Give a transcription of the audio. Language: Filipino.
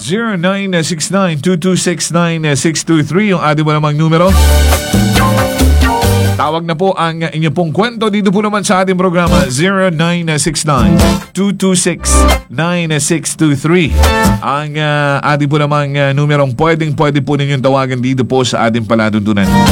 0969-226-9623 yung ating mo namang numero. Tawag na po ang inyong pong kwento dito po naman sa ating programa 0969-226-9623 ang ating po namang numerong pwede po ninyong tawagan dito po sa ating palatuntunan.